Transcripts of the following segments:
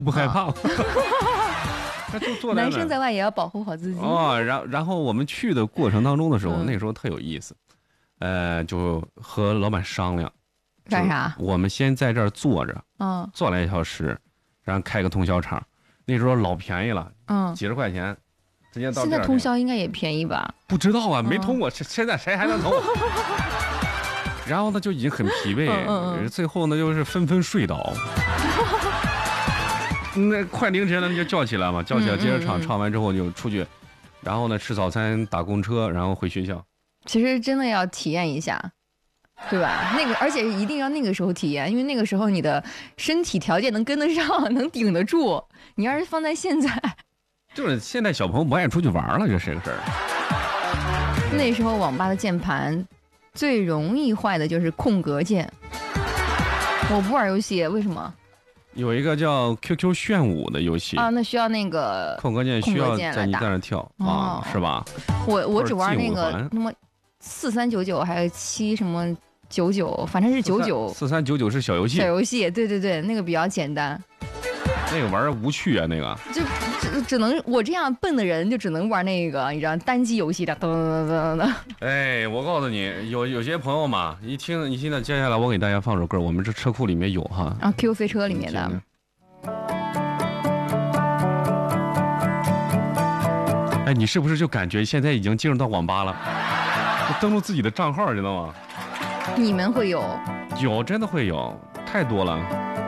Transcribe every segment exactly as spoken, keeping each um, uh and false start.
不害怕。那就坐在那男生在外也要保护好自己哦。然然后我们去的过程当中的时候， 嗯、 那时候特有意思，呃，就和老板商量， 干啥？ 我们先在这儿坐着， 嗯， 坐俩小时，然后开个通宵场，那时候老便宜了， 嗯， 几十块钱，直接到。 现在通宵应该也便宜吧？ 不知道啊，没通过，嗯、现在谁还能通？然后呢，就已经很疲惫， 嗯嗯嗯最后呢，就是纷纷睡倒。那快凌晨了，那就叫起来嘛，叫起来接着唱，嗯嗯嗯唱完之后就出去，然后呢吃早餐，打公车，然后回学校。 其实真的要体验一下，对吧？那个，而且一定要那个时候体验，因为那个时候你的身体条件能跟得上，能顶得住。你要是放在现在， 就是现在小朋友不爱出去玩了，这是个事儿。 那时候网吧的键盘最容易坏的就是空格键。我不玩游戏，为什么？ 有一个叫 Q Q 炫舞的游戏啊，那需要那个空格键需要在你在那跳啊、哦，是吧？ 我我只玩那个什么四三九九还是七什么九九，反正是九九。 四三九九是小游戏。 小游戏，对对对，那个比较简单。 那个玩无趣啊，那个就只只能我这样笨的人就只能玩那个，你知道单机游戏的，噔噔噔噔。 哎，我告诉你，有有些朋友嘛，一听你现在接下来我给大家放首歌，我们这车库里面有哈。 啊 ，Q 飞车里面的。 哎，你是不是就感觉现在已经进入到网吧了？登录自己的账号，知道吗？ 你们会有？ 有，真的会有，太多了。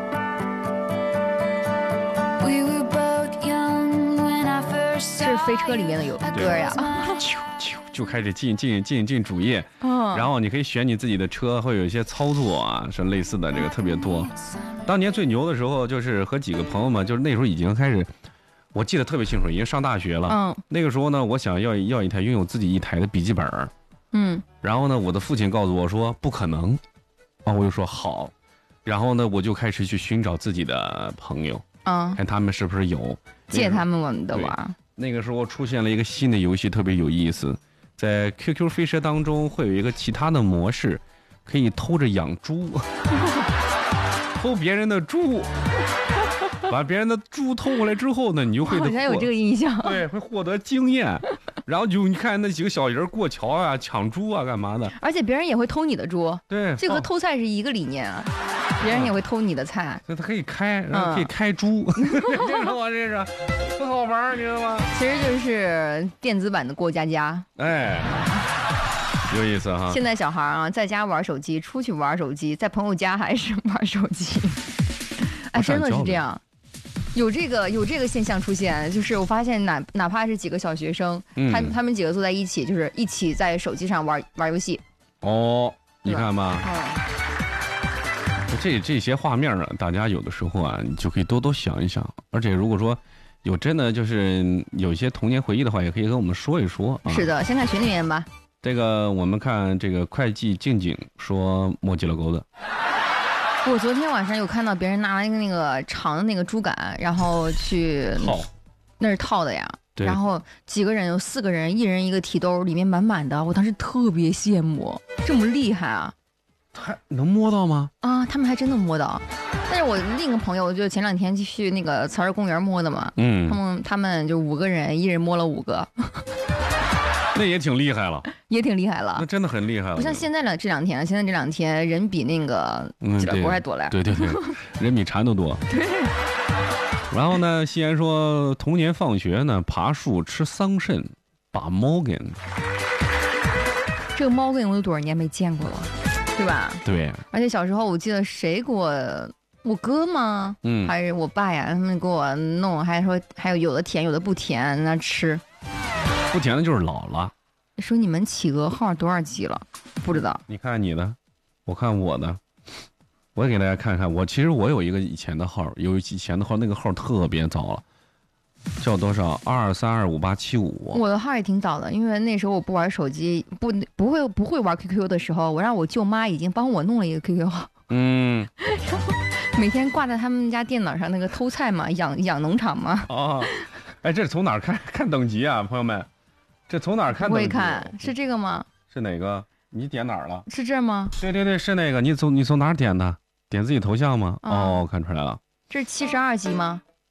这是飞车里面的有歌呀， 就就就开始进进进进主页， 嗯， 然后你可以选你自己的车，会有一些操作啊，是类似的，这个特别多。当年最牛的时候，就是和几个朋友们，就是那时候已经开始，我记得特别清楚，已经上大学了。 嗯， 那个时候呢，我想要要一台拥有自己一台的笔记本， 嗯， 然后呢，我的父亲告诉我说不可能，啊，我就说好，然后呢，我就开始去寻找自己的朋友。 嗯， 看他们是不是有借他们我们的玩。 那个时候出现了一个新的游戏，特别有意思，在 Q Q 飞车当中会有一个其他的模式，可以偷着养猪，偷别人的猪，把别人的猪偷过来之后呢，你就会好像有这个印象， 对，会获得经验。然后就你看那几个小人过桥啊，抢猪啊，干嘛的？ 而且别人也会偷你的猪， 对， 这和偷菜是一个理念啊。别人也会偷你的菜， 所以他可以开，然后可以开猪，你知道吗？这是很好玩，你知道吗？ 其实就是电子版的过家家， 哎，有意思哈。 现在小孩啊，在家玩手机，出去玩手机，在朋友家还是玩手机，哎，真的是这样。有这个有这个现象出现，就是我发现哪哪怕是几个小学生，嗯、他他们几个坐在一起，就是一起在手机上玩玩游戏。 哦，你看吧， 嗯， 这这些画面啊，大家有的时候啊，你就可以多多想一想。而且如果说有真的就是有一些童年回忆的话，也可以跟我们说一说啊。 是的，先看群里面吧。 这个我们看这个会计静静说摸鸡了钩子。 我昨天晚上有看到别人拿了一个那个长的那个竹竿，然后去套， 那是套的呀。然后几个人有四个人，一人一个提兜，里面满满的。我当时特别羡慕，这么厉害啊！ 还能摸到吗？ 啊，他们还真能摸到。但是我另一个朋友就前两天去那个慈儿公园摸的嘛，嗯，他们他们就五个人，一人摸了五个。 那也挺厉害了， 也挺厉害了， 那真的很厉害了。 不像现在的这两天，现在这两天人比那个几个国还多嘞。 对对对，人比蝉都多。 对。 然后呢，西安说童年放学呢，爬树吃桑葚，把猫根。 这个猫根我有多少年没见过了，对吧？ 对。而且小时候我记得谁给我，我哥吗？嗯，还是我爸呀？他们给我弄，还说还有有的甜，有的不甜，那吃。 不甜的就是老了。 说你们企鹅号多少级了？不知道。 你看你的，我看我的，我也给大家看看。我其实我有一个以前的号，有以前的号，那个号特别早了，叫多少？二二三二五八七五。 我的号也挺早的，因为那时候我不玩手机，不不会不会玩 Q Q 的时候，我让我舅妈已经帮我弄了一个 Q Q 号。 嗯。 然后每天挂在他们家电脑上那个偷菜嘛，养养农场嘛。 哦，哎，这是从哪儿看看等级啊，朋友们？这从哪儿看？ 不会看，是这个吗？ 是哪个？你点哪儿了？ 是这吗？ 对对对，是那个。你从你从哪儿点的？点自己头像吗？嗯、哦，看出来了。 这是七十二级吗？